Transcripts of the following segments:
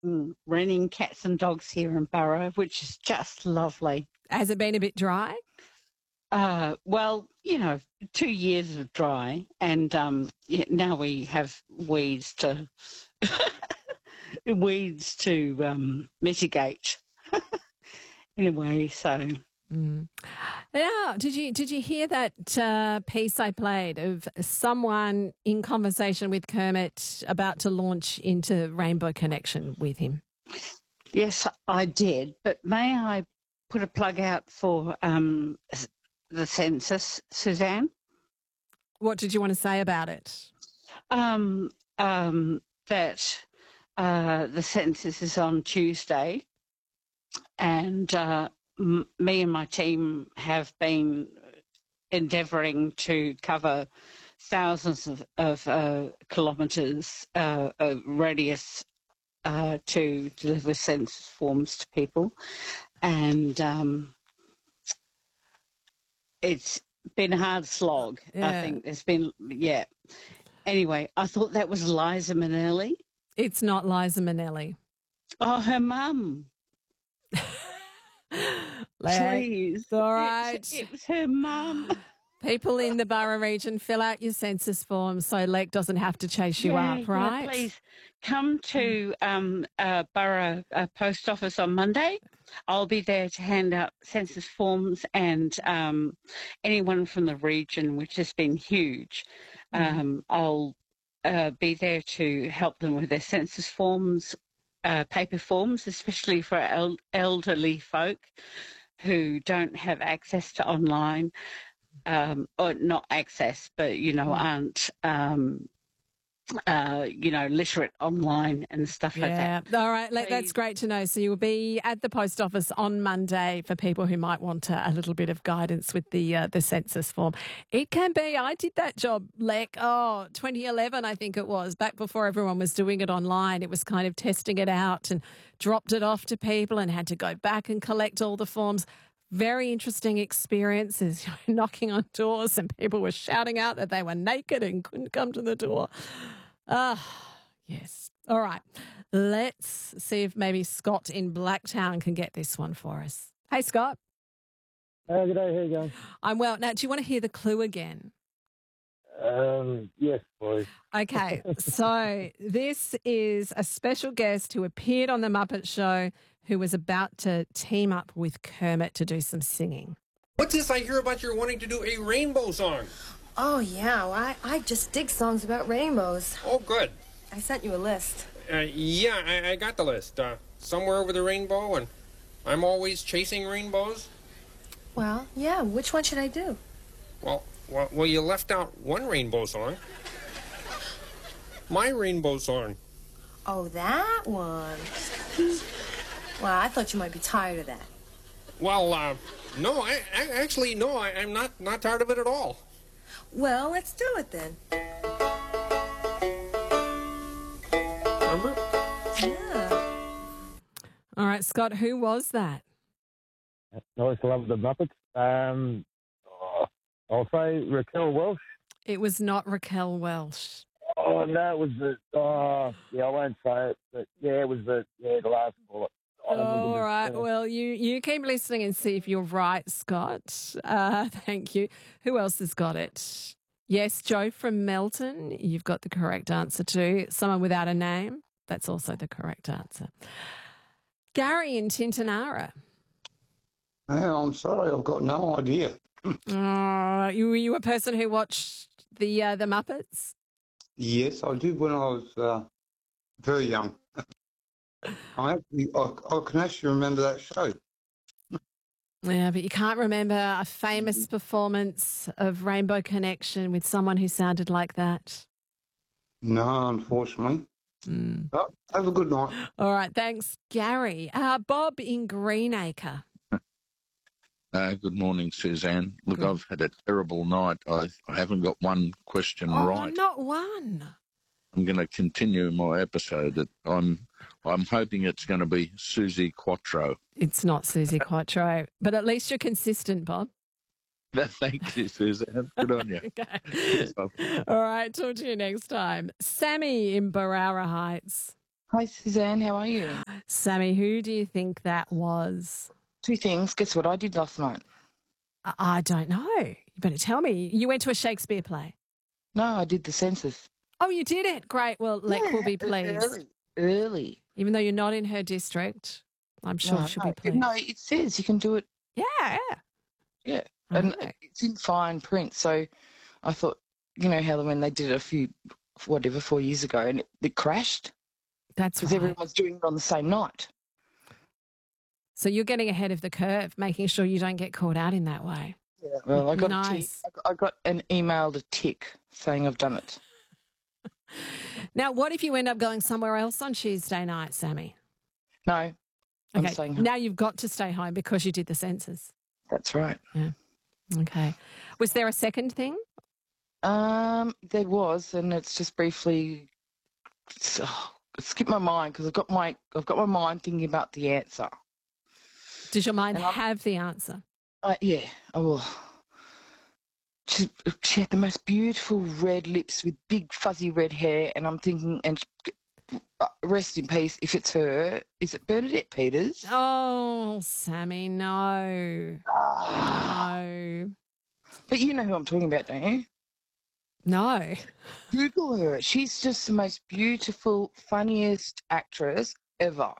raining cats and dogs here in Burra, which is just lovely. Has it been a bit dry? Well, 2 years of dry, and now we have weeds to mitigate. Anyway, so. Now, did you hear that piece I played of someone in conversation with Kermit about to launch into Rainbow Connection with him? Yes, I did. But may I put a plug out for the census, Suzanne? What did you want to say about it? That the census is on Tuesday, and me and my team have been endeavouring to cover thousands of kilometres radius to deliver census forms to people. And it's been a hard slog. Yeah. I think there's been, Anyway, I thought that was Liza Minnelli. It's not Liza Minnelli. Oh, her mum. Please. All right. It was her mum. People in the Burra region, fill out your census forms so Lek doesn't have to chase you up, right? Yeah, please come to Burra Post Office on Monday. I'll be there to hand out census forms, and anyone from the region, which has been huge, I'll be there to help them with their census forms, paper forms, especially for elderly folk who don't have access to online, or not access, but, aren't, literate online and stuff like that. All right, that's great to know. So you'll be at the post office on Monday for people who might want a little bit of guidance with the census form. It can be, I did that job, 2011, I think it was, back before everyone was doing it online. It was kind of testing it out and dropped it off to people and had to go back and collect all the forms. Very interesting experiences, knocking on doors and people were shouting out that they were naked and couldn't come to the door. Yes. All right. Let's see if maybe Scott in Blacktown can get this one for us. Hey, Scott. Good day. How you going? I'm well. Now, do you want to hear the clue again? Yes, please. Okay. So this is a special guest who appeared on The Muppet Show who was about to team up with Kermit to do some singing. What's this I hear about you wanting to do a rainbow song? Oh, yeah. Well, I just dig songs about rainbows. Oh, good. I sent you a list. I got the list. Somewhere over the rainbow, and I'm always chasing rainbows. Well, yeah. Which one should I do? Well, you left out one rainbow song. My rainbow song. Oh, that one. Well, I thought you might be tired of that. Well, no, I'm not tired of it at all. Well, let's do it then. Remember? Yeah. All right, Scott, who was that? I used to love the Muppets. I'll say Raquel Welch. It was not Raquel Welch. Oh, no, it was I won't say it, but it was the last caller. All right. Well, you keep listening and see if you're right, Scott. Thank you. Who else has got it? Yes, Joe from Melton. You've got the correct answer too. Someone without a name. That's also the correct answer. Gary in Tintinara. Oh, I'm sorry. I've got no idea. You a person who watched the Muppets? Yes, I did when I was very young. I can actually remember that show. Yeah, but you can't remember a famous performance of Rainbow Connection with someone who sounded like that? No, unfortunately. But have a good night. All right, thanks, Gary. Bob in Greenacre. Good morning, Suzanne. Look, I've had a terrible night. I haven't got one question right. Not one. I'm going to continue my episode. That I'm hoping it's going to be Susie Quattro. It's not Susie Quattro, but at least you're consistent, Bob. Thank you, Suzanne. Good on you. Okay. All right, talk to you next time. Sammy in Barara Heights. Hi, Suzanne. How are you? Sammy, who do you think that was? Two things. Guess what I did last night? I don't know. You better tell me. You went to a Shakespeare play. No, I did the census. Oh, you did it. Great. Well, Lek will be pleased. Early. Even though you're not in her district, I'm sure she'll be pleased. No, it says you can do it. Yeah. Yeah. And it's in fine print. So I thought, you know how when they did it 4 years ago and it crashed? That's because right. everyone's doing it on the same night. So you're getting ahead of the curve, making sure you don't get caught out in that way. Yeah. Well, I got Nice. I got an email to tick saying I've done it. Now, what if you end up going somewhere else on Tuesday night, Sammy? No, I'm Okay. staying home. Now you've got to stay home because you did the census. That's right. Yeah. Okay. Was there a second thing? There was, and it's just briefly it skipped my mind because I've got my mind thinking about the answer. Did your mind have the answer? Yeah, I will. She had the most beautiful red lips with big fuzzy red hair, and I'm thinking, and rest in peace, if it's her, is it Bernadette Peters? Oh, Sammy, no. No. But you know who I'm talking about, don't you? No. Google her. She's just the most beautiful, funniest actress ever.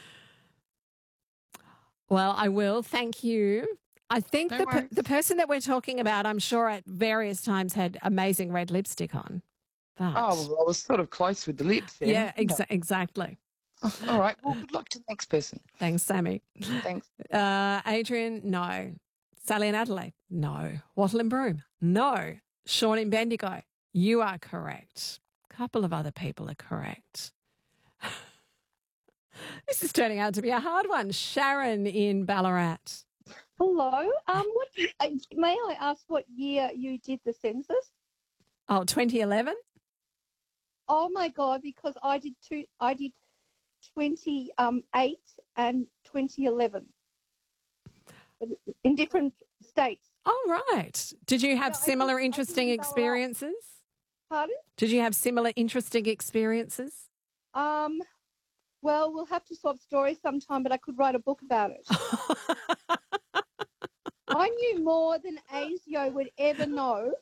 Well, I will. Thank you. I think No worries. the person that we're talking about, I'm sure at various times had amazing red lipstick on. But Oh, well, I was sort of close with the lips there. yeah, exactly. All right. Well, good luck to the next person. Thanks, Sammy. Thanks. Adrian, no. Sally and Adelaide, no. Wattle and Broom, no. Sean in Bendigo, you are correct. A couple of other people are correct. This is turning out to be a hard one. Sharon in Ballarat. Hello. May I ask what year you did the census? Oh, 2011? Oh my God, because I did 28 and 2011 in different states. Oh, right. Did you have similar interesting didn't go out. experiences? Pardon? Did you have similar interesting experiences? Well, we'll have to swap stories sometime, but I could write a book about it. I knew more than ASIO would ever know.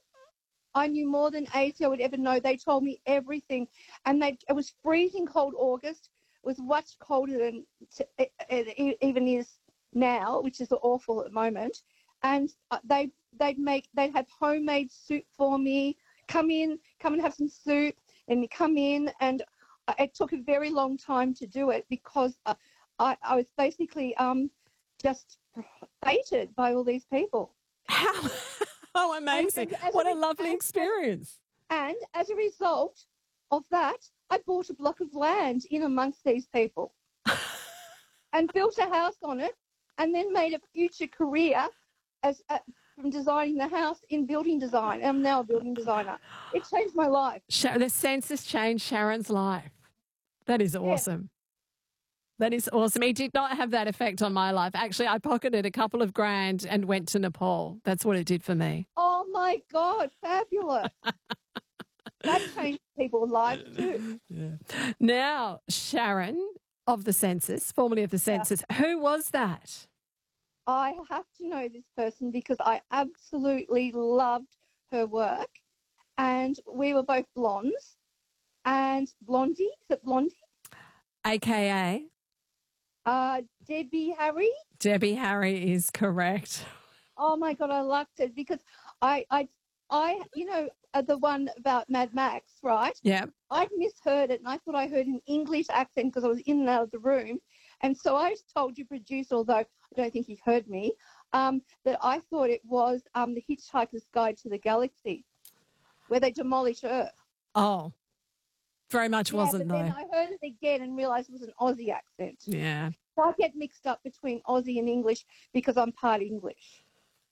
They told me everything. And it was freezing cold August. It was much colder than it even is now, which is awful at the moment. And they'd have homemade soup for me. Come and have some soup. And you come in, and it took a very long time to do it because I was basically just fated by all these people. How amazing. What a lovely experience. And as a result of that, I bought a block of land in amongst these people and built a house on it, and then made a future career as from designing the house in building design. I'm now a building designer. It changed my life. The census changed Sharon's life. That is awesome. That is awesome. It did not have that effect on my life. Actually, I pocketed a couple of grand and went to Nepal. That's what it did for me. Oh, my God. Fabulous. That changed people's lives too. Yeah. Now, Sharon of the census, formerly of the census, who was that? I have to know this person because I absolutely loved her work. And we were both blondes. And Blondie, is it Blondie? AKA? Debbie Harry. Debbie Harry is correct. Oh my God, I loved it because I the one about Mad Max, right? Yeah. I'd misheard it, and I thought I heard an English accent because I was in and out of the room, and so I told your producer, although I don't think he heard me, that I thought it was the Hitchhiker's Guide to the Galaxy, where they demolish Earth. Oh, very much wasn't but though. then I heard it again and realised it was an Aussie accent. Yeah. So I get mixed up between Aussie and English because I'm part English.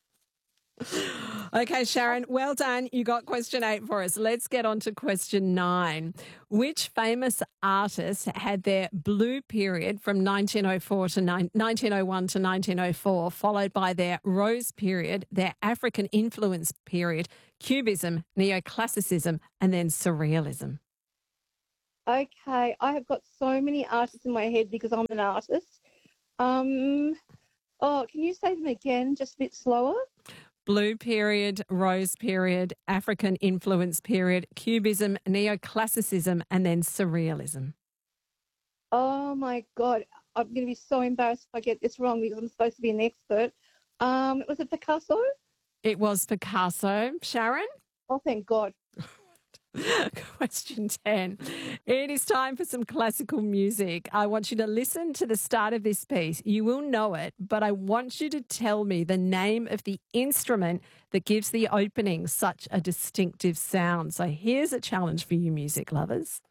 Okay, Sharon, well done. You got question 8 for us. Let's get on to question 9. Which famous artist had their blue period from 1904 to 1901 to 1904, followed by their rose period, their African influence period, Cubism, neoclassicism, and then surrealism? Okay, I have got so many artists in my head because I'm an artist. Can you say them again, just a bit slower? Blue period, rose period, African influence period, cubism, neoclassicism, and then surrealism. Oh my God, I'm going to be so embarrassed if I get this wrong because I'm supposed to be an expert. Was it Picasso? It was Picasso. Sharon? Oh, thank God. Question 10. It is time for some classical music. I want you to listen to the start of this piece. You will know it, but I want you to tell me the name of the instrument that gives the opening such a distinctive sound. So here's a challenge for you music lovers.